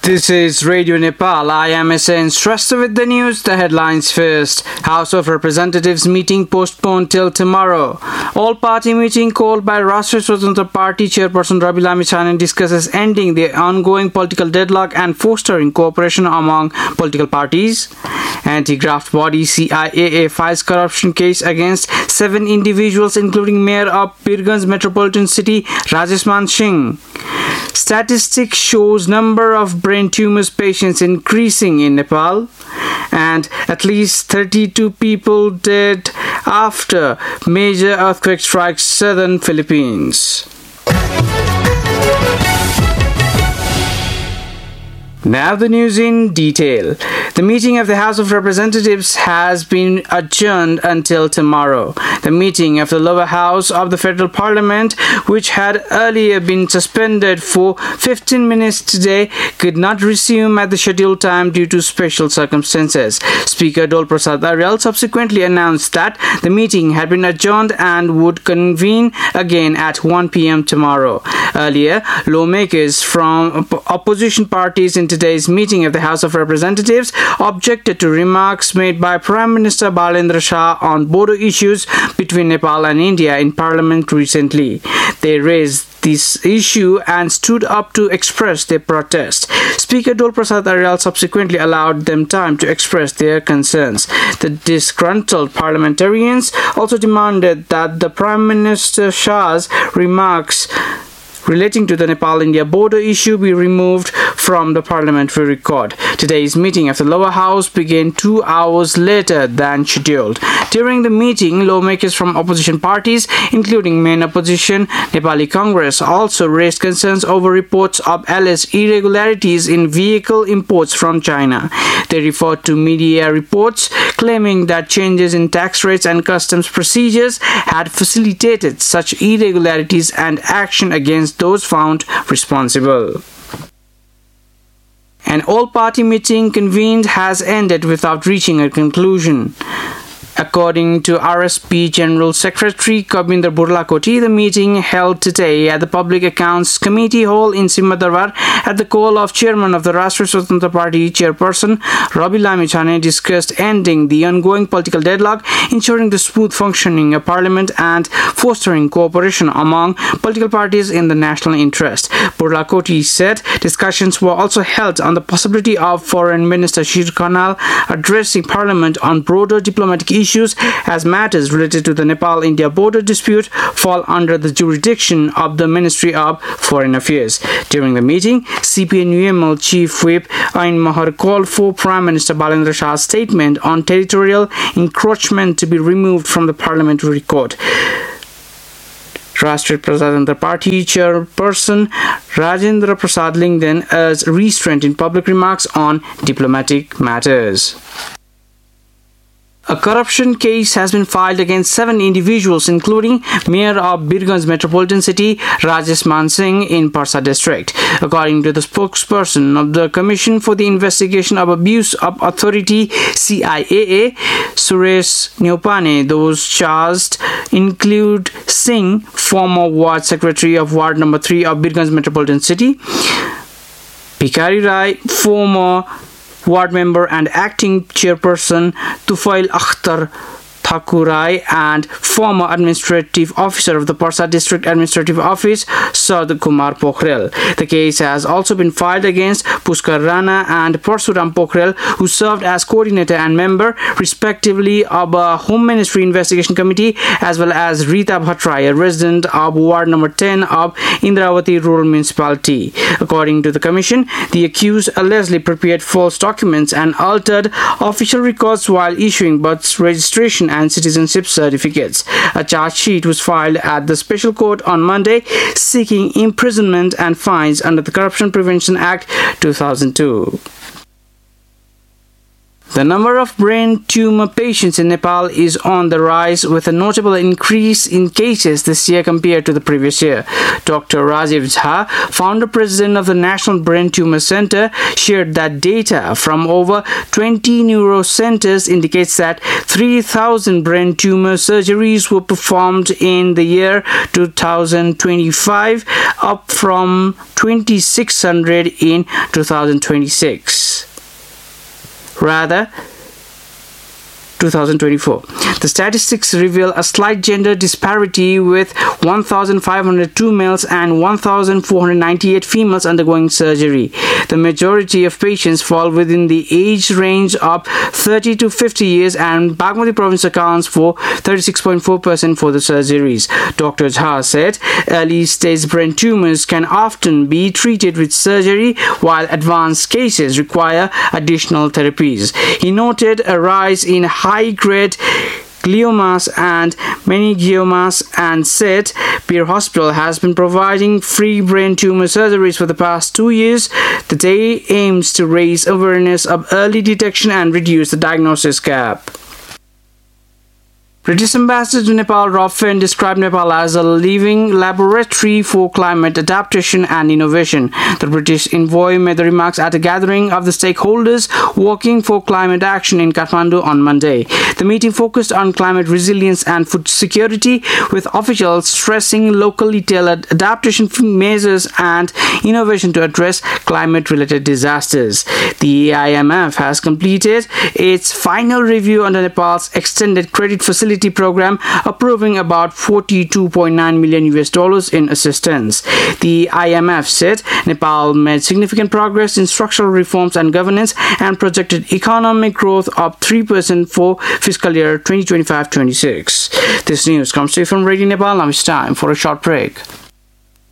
This is Radio Nepal. I am SN. Stressed with the news, the headlines first. House of Representatives meeting postponed till tomorrow. All-party meeting called by Rashtriya Swatantra Party chairperson Rabi Lamichhane discusses ending the ongoing political deadlock and fostering cooperation among political parties. Anti-graft body CIAA files corruption case against 7 individuals including Mayor of Birgunj Metropolitan City Rajesh Man Singh. Statistics shows number of brain tumors patients increasing in Nepal, and at least 32 people dead after major earthquake strikes southern Philippines. Now the news in detail. The meeting of the House of Representatives has been adjourned until tomorrow. The meeting of the lower house of the Federal Parliament, which had earlier been suspended for 15 minutes today, could not resume at the scheduled time due to special circumstances. Speaker Dol Prasad Aryal subsequently announced that the meeting had been adjourned and would convene again at 1 p.m. tomorrow. Earlier, lawmakers from opposition parties in today's meeting of the House of Representatives objected to remarks made by Prime Minister Balendra Shah on border issues between Nepal and India in Parliament recently. They raised this issue and stood up to express their protest. Speaker Dol Prasad Aryal subsequently allowed them time to express their concerns. The disgruntled parliamentarians also demanded that the Prime Minister Shah's remarks relating to the Nepal-India border issue be removed from the parliamentary record. Today's meeting of the lower house began 2 hours later than scheduled. During the meeting, lawmakers from opposition parties, including main opposition Nepali Congress, also raised concerns over reports of alleged irregularities in vehicle imports from China. They referred to media reports claiming that changes in tax rates and customs procedures had facilitated such irregularities and action against those found responsible. An all-party meeting convened has ended without reaching a conclusion. According to RSP General Secretary Kabinder Burlakoti, the meeting held today at the Public Accounts Committee Hall in Simhadarbar at the call of Chairman of the Rashtriya Swatantra Party Chairperson Rabi Lamichhane discussed ending the ongoing political deadlock, ensuring the smooth functioning of Parliament and fostering cooperation among political parties in the national interest. Burlakoti said discussions were also held on the possibility of Foreign Minister Shri Khanal addressing Parliament on broader diplomatic issues as matters related to the Nepal-India border dispute fall under the jurisdiction of the Ministry of Foreign Affairs. During the meeting, CPN-UML Chief Whip Ain Mahar called for Prime Minister Balendra Shah's statement on territorial encroachment to be removed from the parliamentary record. Rashtriya Prajatantra Party chairperson Rajendra Prasad Lingden urged restraint in public remarks on diplomatic matters. A corruption case has been filed against 7 individuals, including Mayor of Birgunj Metropolitan City, Rajesh Man Singh in Parsa district. According to the spokesperson of the Commission for the Investigation of Abuse of Authority, CIAA, Suresh Neopane, those charged include Singh, former Ward Secretary of Ward Number 3 of Birgunj Metropolitan City, Bhikari Rai, former Ward member and acting chairperson Tufail Akhtar Thakurai, and former administrative officer of the Parsa District Administrative Office Sad Kumar Pokhrel. The case has also been filed against Pushkar Rana and Parsuram Pokhrel, who served as coordinator and member respectively of a Home Ministry Investigation Committee, as well as Rita Bhattrai, a resident of Ward number 10 of Indravati Rural Municipality. According to the Commission, the accused allegedly prepared false documents and altered official records while issuing birth registration and citizenship certificates. A charge sheet was filed at the Special Court on Monday seeking imprisonment and fines under the Corruption Prevention Act 2002. The number of brain tumor patients in Nepal is on the rise, with a notable increase in cases this year compared to the previous year. Dr. Rajiv Jha, founder-president of the National Brain Tumor Center, shared that data from over 20 neuro centers indicates that 3,000 brain tumor surgeries were performed in the year 2025, up from 2,600 in 2026. Rather, 2024. The statistics reveal a slight gender disparity, with 1,502 males and 1,498 females undergoing surgery. The majority of patients fall within the age range of 30 to 50 years, and Bagmati province accounts for 36.4% for the surgeries. Dr. Jha said early-stage brain tumors can often be treated with surgery, while advanced cases require additional therapies. He noted a rise in high-grade gliomas and meningiomas and said Peer Hospital has been providing free brain tumor surgeries for the past 2 years. The day aims to raise awareness of early detection and reduce the diagnosis gap. British Ambassador to Nepal Rob Fenn described Nepal as a living laboratory for climate adaptation and innovation. The British envoy made the remarks at a gathering of the stakeholders working for climate action in Kathmandu on Monday. The meeting focused on climate resilience and food security, with officials stressing locally tailored adaptation measures and innovation to address climate-related disasters. The IMF has completed its final review under Nepal's extended credit facility program, approving about $42.9 million in assistance. The IMF said Nepal made significant progress in structural reforms and governance and projected economic growth of 3% for fiscal year 2025-26. This news comes to you from Radio Nepal. Now it's time for a short break.